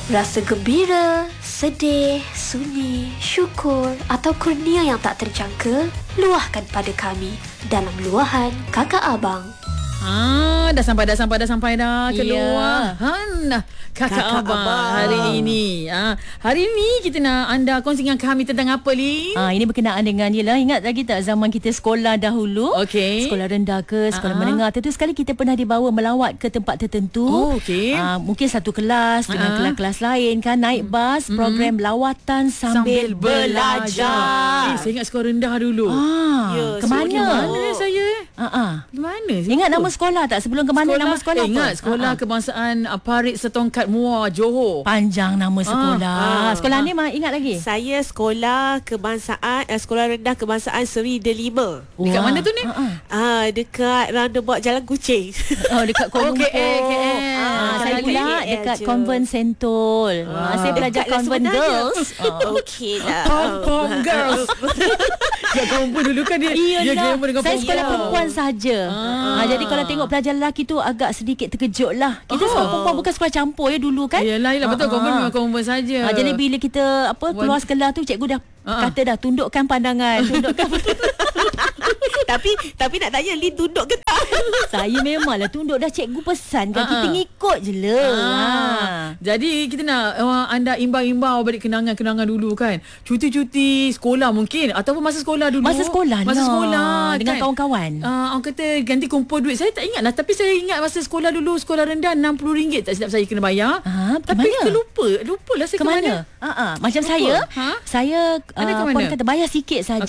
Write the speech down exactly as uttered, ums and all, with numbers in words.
Rasa gembira, sedih, sunyi, syukur atau kurnia yang tak terjangka, luahkan pada kami dalam luahan Kakak Abang. Ah, dah sampai dah sampai dah sampai dah keluar. Ya. Han Kakak, Kakak Abang, Abang hari ini. Ah, hari ini kita nak anda kongsi dengan kami tentang apa, Li? Ah, ini berkenaan dengan yelah, ingat lagi tak zaman kita sekolah dahulu? Okey. Sekolah rendah ke sekolah Ah. menengah, tentu sekali kita pernah dibawa melawat ke tempat tertentu. Oh, okey. Ah, mungkin satu kelas dengan Ah. kelas-kelas lain kan, naik bas, program lawatan sambil, belajar. Eh, saya ingat sekolah rendah dulu. Ah, Ya, ke mana? Ke mana eh, saya? Ah, ah. Ke mana? Ingat nama sekolah tak? Sebelum ke mana nama sekolah eh, apa? Ingat sekolah Ah, ah. kebangsaan uh, Parit Setongkat Muar, Johor. Panjang nama sekolah. ah, Sekolah ah. ni mah ingat lagi? Saya sekolah kebangsaan eh, sekolah rendah kebangsaan Seri Delima. Dekat Wah. mana tu ni? Ah, ah. Ah, dekat roundabout Jalan Kucing. Oh, dekat Kuala Oh, Lumpur. K L, K L. Ah, Ah, saya lagi pula K L dekat je. Convent Sentul. Ah, saya belajar Dekat lah Convent sebenarnya. Girls. Oh. Okey lah. Pom-pom girls. Dekat kampung dulu kan dia. Dia Iyalah, glamour dengan saya pom-pom. sekolah perempuan saja. Ah. Ah. Jadi kalau tengok pelajar lelaki tu agak sedikit terkejut lah. Kita Oh. sekolah perempuan bukan sekolah campur ya dulu kan. Yelah, yelah betul. Ah, Konvent ah. memang konvent saja. Ah, jadi bila kita apa keluar sekolah tu, cikgu dah Ah. kata dah tundukkan pandangan, tundukkan tapi tapi nak tanya Lin tunduk ke tak? saya memanglah tunduk, dah cikgu pesan kan, Ah, kita ah. ngikut je lah. Ah. Ah. Jadi kita nak uh, anda imbau-imbau balik kenangan-kenangan dulu kan. Cuti-cuti sekolah mungkin ataupun masa sekolah dulu. Masa sekolah Masa lah. sekolah Dengan kan? kawan-kawan. Uh, orang kata ganti kumpul duit. Saya tak ingat lah. Tapi saya ingat masa sekolah dulu, sekolah rendah enam puluh ringgit tak silap saya kena bayar. Ah, ke Tapi mana? kita lupa. Lupa lah saya Ke mana? Ah, ah. Macam Lupa. saya, Ha? saya Anda ke uh, mana? orang kata bayar sikit saja.